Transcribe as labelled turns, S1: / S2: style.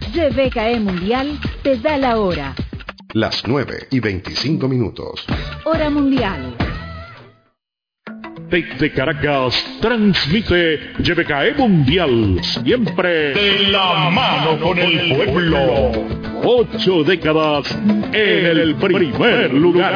S1: YBKE Mundial te da la hora.
S2: Las 9:25.
S1: Hora mundial.
S3: Desde Caracas transmite YBKE Mundial, siempre de la mano con el pueblo. 8 décadas en el primer lugar.